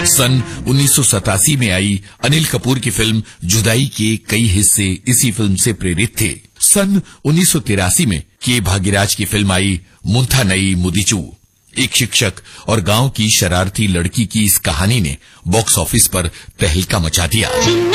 सन 1987 में आई अनिल कपूर की फिल्म जुदाई के कई हिस्से इसी फिल्म से प्रेरित थे। सन 1983 में के भाग्यराज की फिल्म आई मुंथा नई मुदिचू। एक शिक्षक और गांव की शरारती लड़की की इस कहानी ने बॉक्स ऑफिस पर तहलका मचा दिया।